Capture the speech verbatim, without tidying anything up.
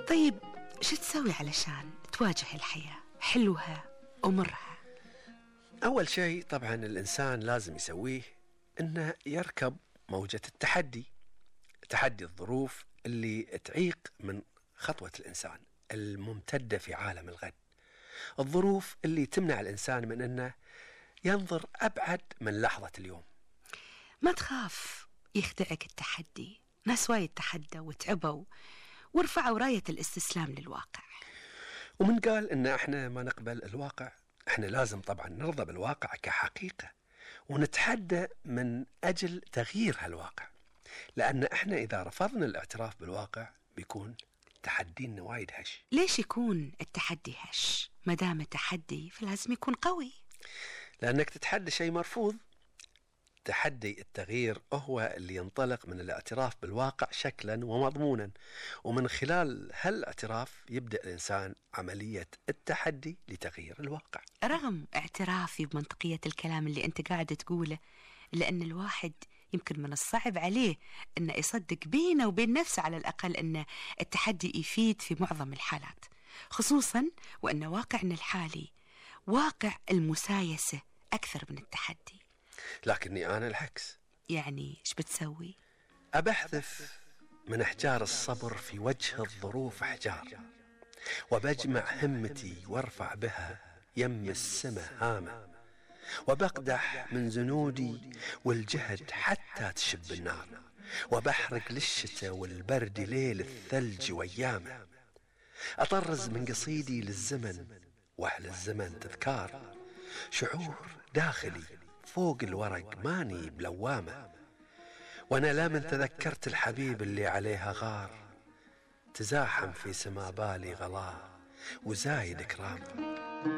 طيب شو تسوي علشان تواجه الحياة حلوها ومرها؟ أول شيء طبعا الإنسان لازم يسويه إنه يركب موجة التحدي، تحدي الظروف اللي تعيق من خطوة الإنسان الممتدة في عالم الغد، الظروف اللي تمنع الإنسان من إنه ينظر أبعد من لحظة اليوم. ما تخاف يخدعك التحدي، ناس وايد تحدوا وتعبوا ورفعوا راية الاستسلام للواقع. ومن قال إن إحنا ما نقبل الواقع؟ إحنا لازم طبعا نرضى بالواقع كحقيقة ونتحدى من أجل تغيير هالواقع، لأن إحنا إذا رفضنا الاعتراف بالواقع بيكون تحدينا وايد هش. ليش يكون التحدي هش؟ ما دام التحدي فلازم يكون قوي. لأنك تتحدى شيء مرفوض. تحدي التغيير هو اللي ينطلق من الاعتراف بالواقع شكلا ومضمونا، ومن خلال هالاعتراف يبدأ الإنسان عملية التحدي لتغيير الواقع. رغم اعترافي بمنطقية الكلام اللي أنت قاعد تقوله، لأن الواحد يمكن من الصعب عليه أنه يصدق بينه وبين نفسه على الأقل أن التحدي يفيد في معظم الحالات، خصوصا وأن واقعنا الحالي واقع المسايسة أكثر من التحدي. لكني أنا العكس. يعني إيش بتسوي؟ أبحثف من أحجار الصبر في وجه الظروف أحجار، وبجمع همتي وارفع بها يم السما هامة، وبقدح من زنودي والجهد حتى تشب النار، وبحرق للشتاء والبرد ليل الثلج وأيامه. أطرز من قصيدي للزمن وأهل الزمن تذكار، شعور داخلي فوق الورق ماني بلوامة، وانا لا من تذكرت الحبيب اللي عليها غار، تزاحم في سما بالي غلاه وزايد كرامه.